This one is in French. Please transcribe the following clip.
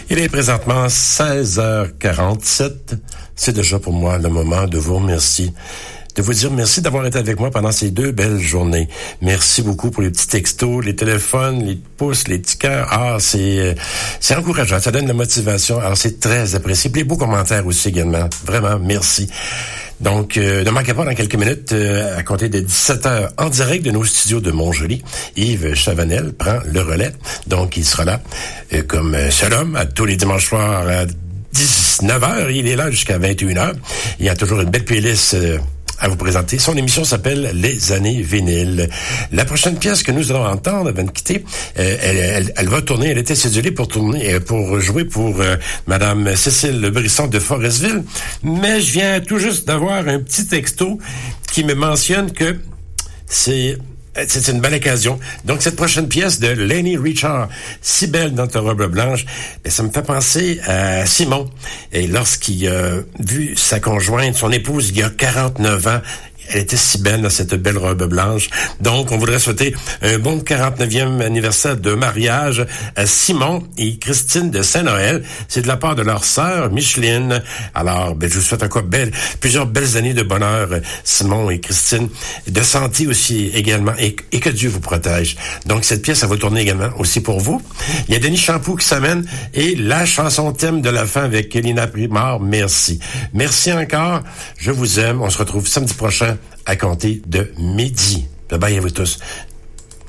Il est présentement 16h47. C'est déjà pour moi le moment de vous remercier. De vous dire merci d'avoir été avec moi pendant ces 2 belles journées. Merci beaucoup pour les petits textos, les téléphones, les pouces, les petits cœurs. C'est encourageant, ça donne de la motivation. Alors, c'est très apprécié. Puis les beaux commentaires aussi également. Vraiment, merci. Donc, ne manquez pas dans quelques minutes, à compter de 17h, en direct de nos studios de Montjoly, Yves Chavanel prend le relais. Donc, il sera là comme seul homme à tous les dimanches soirs à 19h. Il est là jusqu'à 21h. Il y a toujours une belle playlist à vous présenter. Son émission s'appelle Les années vinyles. La prochaine pièce que nous allons entendre avant de quitter, elle va tourner, elle était cédulée pour jouer pour Madame Cécile Brisson de Forestville, mais je viens tout juste d'avoir un petit texto qui me mentionne que c'est une belle occasion. Donc, cette prochaine pièce de Lenny Richard, Si belle dans ta robe blanche, ça me fait penser à Simon. Et lorsqu'il a vu sa conjointe, son épouse, il y a 49 ans, elle était si belle dans cette belle robe blanche. Donc, on voudrait souhaiter un bon 49e anniversaire de mariage à Simon et Christine de Saint-Noël. C'est de la part de leur sœur, Micheline. Alors, je vous souhaite encore plusieurs belles années de bonheur, Simon et Christine. De santé aussi également. Et que Dieu vous protège. Donc, cette pièce, elle va tourner également aussi pour vous. Il y a Denis Champoux qui s'amène et la chanson thème de la fin avec Lina Primard. Merci. Merci encore. Je vous aime. On se retrouve samedi prochain à compter de midi. Bye bye à vous tous.